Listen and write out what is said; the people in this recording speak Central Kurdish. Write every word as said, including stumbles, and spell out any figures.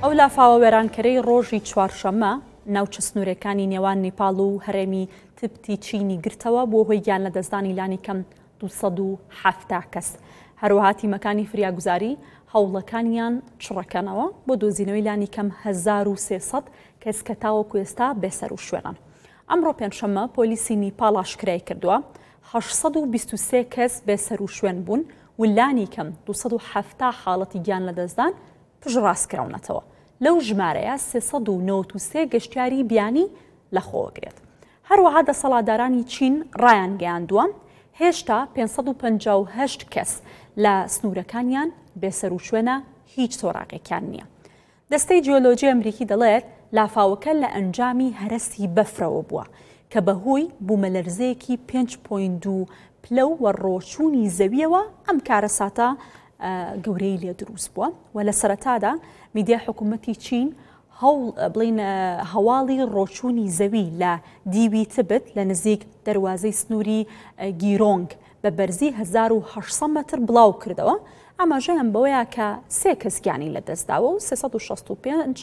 ئەو لافاوە وێرانکەرەی ڕۆژی چوارشەممە ناوچە سنوورەکانی نێوان نێپاڵ و هەرێمی تبتی چینی گرتەوە بۆ هۆی گیان لە دەستدانی لانی کەم دووسەد و هەفتاد کەس. هەروەها تیمەکانی فریاگوزاری هەوڵەکانیان چڕەکەنەوە بۆ دۆزینەوەی لانی کەم هەزار و سێسەد کەس کە تاوەکو ئێستا بێسەر و شوێنن. ئەمڕۆ پێنجشەممە پۆلیسی نیپاڵ ئاشکرای کردووە هەشت و بیست و سێ کەس بێسەر و شوێن بوون و لانی کەم دووسەد و هەفتاد حاڵەتی گیان لە دەستدان پژڕاستکراونەتەوە. لەو ژمارەیە سێسەد و نەوەت و سێ گەشتیاری بیانی لەخۆوەگرێت. هەروەها دەسەڵاتدارانی چین ڕایان گەیاندووە هێشتا پێنجسەد و پەنجا و هەشت کەس لە سنوورەکانیان بێسەر و شوێنە هیچ سۆراقێکیان نییە. دەستەی جیۆلۆجی ئەمریکی دەڵێت لافاوەکە لە ئەنجامی هەرەسی بەفرەوە بووە کە بەهۆی بوومەلەرزەیەکی پێنج پۆینت دوو پلە و ڕۆچوونی زەویەوە ئەم کارە ساتە گەورەی لێ دروست بووە و لە سەرەتادا میدیا حکوومەتی چین بڵین هەواڵی ڕۆچوونی زەوی لە دیوی تبت لە نزیک دەواازەی سنووری گیرۆنگ بە بەرزی هەزار و هەشت مەتر بڵاو کردەوە. ئاماژەیان بەوەیە کە سێ کەس گیانی لە دەستداوە و سێسەد و شەست و پێنج